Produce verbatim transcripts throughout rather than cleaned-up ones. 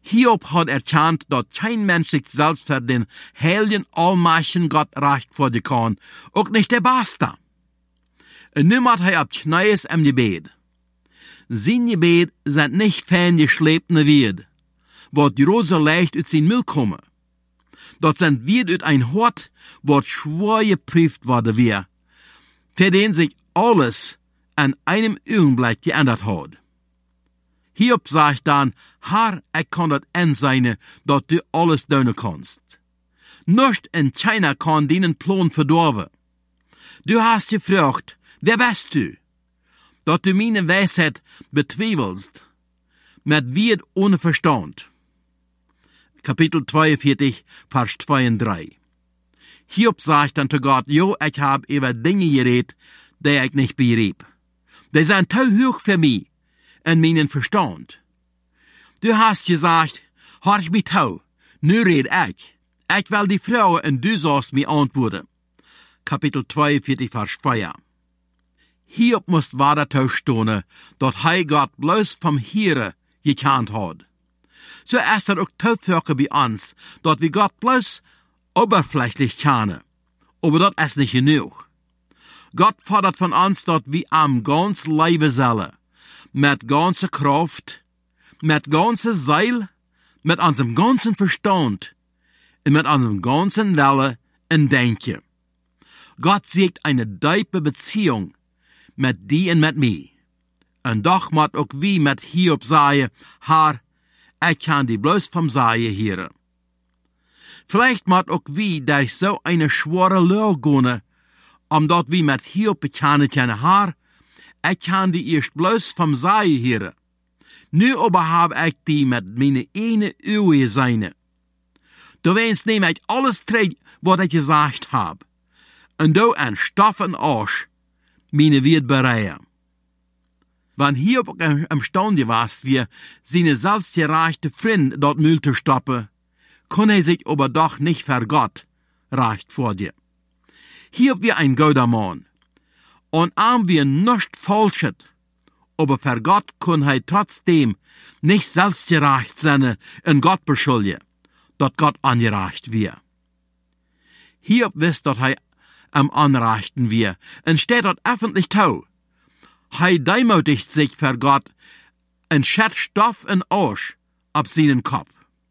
Hiob hat erkannt, dass kein Mensch sich selbst für den heiligen, allmächtigen Gott recht vor dir kann, auch nicht der Beste. Und niemand hat ab Kneis im Gebet. Sein Gebet sind nicht ferngeschleppte Wied, wo die Rose leicht aus sein Müll kommen. Dort sind Wied aus ein Hort, wo schwer geprüft worden wir, für den sich alles an einem Augenblick geändert hat. Hiob sagt dann, Herr, ich kann das en sein, dass du alles tun kannst. Nicht in keiner kann deinen Plan verdorben. Du hast gefragt, wer bist du? Dass du meine Weisheit betweifelst, mit Wied ohne Verstand. Kapitel zweiundvierzig, Vers zwei und drei. Hiob sagt dann zu Gott, jo, ich habe über Dinge geredet, die ich nicht begrieb. Die sind zu hoch für mich in meinen Verstand. Du hast gesagt, horch mich tau, nu red ich. Ich will die Frau und du sollst mir antworten. Kapitel zweiundvierzig, Vers vier. Hiob muss weiter taustehen, dass hei Gott bloß vom Hieren gekannt hat. So ist es auch Taufwirke bei uns, dass wir Gott bloß oberflächlich kennen. Aber das ist nicht genug. Gott fordert von uns, dass wir am ganz Leibe sollen, mit ganzer Kraft, mit ganzer Seil, mit unserem ganzen Verstand und mit unserem ganzen Wille und Denken. Gott sieht eine tiefe Beziehung mit dir und mit mir. Und doch muss auch wir mit Hiob sagen, Herr, ich kann die bloß vom Sagen hören. Vielleicht muss auch wir durch so eine schwere Lehre gehen, um dort wir mit Hiob bekennen können, Herr, ich kann die erst bloß vom Sagen hören. Nu aber hab ich die mit meine eine Augen gesehen. Du weinst nehme ich alles zurück, was ich gesagt hab. Und du an Stoff und Arsch meine wird bereien. Wenn Hiob am Stunde warst, wir seine selbstgereichte Freund dort Müll zu stoppen, kann er sich aber doch nicht für Gott reicht vor dir. Hiob wir ein guter Mann. Und arm wir nicht falschet, aber für Gott kann er trotzdem nicht selbstgerecht sein und Gott beschuldigen, dass Gott angereicht wird. Hiob wisst, dass er am Anreichten wir, und steht dort öffentlich tau. Er demütigt sich für Gott und schätzt Stoff und Arsch ab seinen Kopf.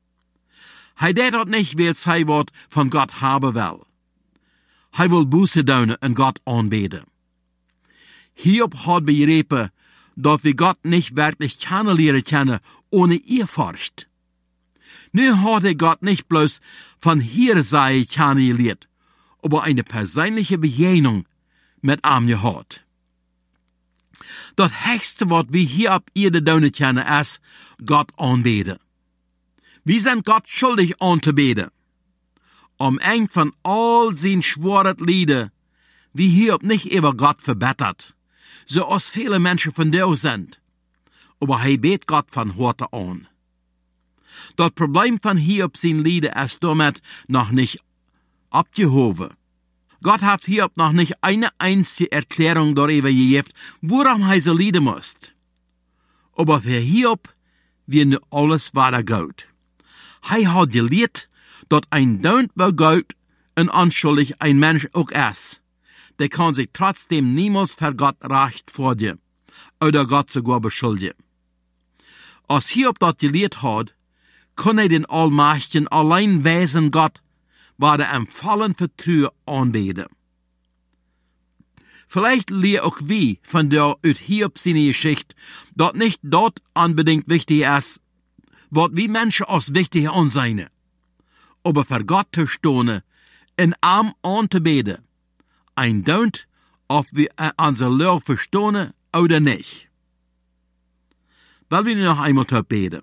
Er tät dort nicht, wie es sein Wort von Gott haben will. Er will Buße tun und Gott anbeten. Hiob hat begriffen, dass wir Gott nicht wirklich kennenlernen können, ohne Ehrfurcht. Nu hat er Gott nicht bloß von hier sei kennengelernt, aber eine persönliche Begegnung mit ihm gehabt. Das höchste, was wir hier auf Erde tun können, ist Gott anbeten. Wir sind Gott schuldig anzubeten. Um eng von all seinen schworen Lieder, wie Hiob nicht über Gott verbettert, so als viele Menschen von dir sind. Aber er bet Gott von heute an. Das Problem von Hiob sein Lieder ist damit noch nicht abgehoben. Gott hat Hiob noch nicht eine einzige Erklärung darüber gegeben, worum er so leiden muss. Aber für Hiob wird nur alles weiter gut. Er hat gelehrt, dass ein dankbar Gott und anschuldig ein Mensch auch ist. Der kann sich trotzdem niemals für Gott recht vor dir oder Gott sogar beschuldigen. Als Hiob das gelehrt hat, kann er den allmächtigen, allein weisen Gott bei der empfallen Vertrauen anbeten. Vielleicht lernen auch wir von der aus Hiob seine Geschichte, dass nicht dort unbedingt wichtig ist, was wir Menschen als wichtig ansehen, aber für Gott zu stehen, in Arm anzubeten, ein Don't, ob wir unsere Lehre verstehen oder nicht. Weil wir noch einmal beten.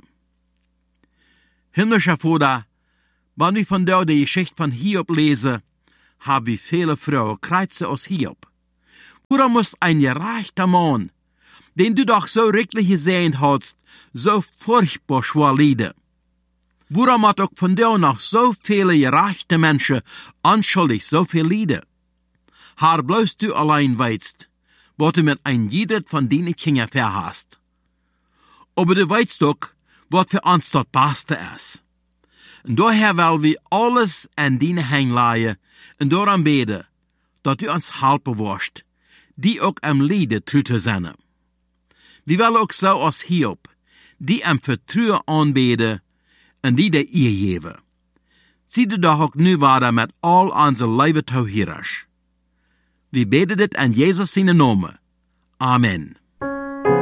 Himmlischer Vater, wenn wir von der die Geschichte von Hiob lesen, haben wir viele Frauen Kreuze aus Hiob. Warum muss ein gerechter Mann, den du doch so richtig gesehen hast, so furchtbar schwer leiden? Warum hat auch von dir noch so viele gerechte Menschen anschuldig so viel leiden? Herr, bloß du allein weißt, was du mit ein jeder von denen Kindern verhast. Aber du weißt doch, wat für uns das Beste ist. Und daher will wir alles an deine Hand legen und daran beten, dass du uns helpen wirst, die auch am Liede treu zu sein. Wir wollen auch so als Hiob, die am Vertrauen anbeten und die der ihr geben. Sieh du doch auch nu weiter mit all unser Leben zu Hirasch. Wir beten dit an Jesus seine Namen. Amen.